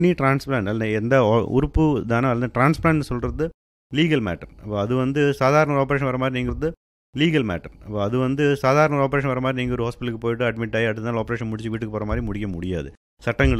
Kidney transplant அல்ல எந்த உறுப்பு தானே அல்ல டிரான்ஸ்பிளான்ட் சொல்கிறது லீகல் மேட்டர். அது வந்து சாதாரண ஆப்ரேஷன் வர மாதிரி நீங்கிறது லீகல் மேட்டர். அது வந்து சாதாரண ஆப்ரேஷன் வர மாதிரி நீங்கள் ஒரு ஹாஸ்பிட்டலுக்கு போயிட்டு அட்மிட் ஆகி அடுத்த நாள் ஆப்ரேஷன் முடிச்சு வீட்டுக்கு போகிற மாதிரி முடிக்க முடியாது. சட்டங்கள்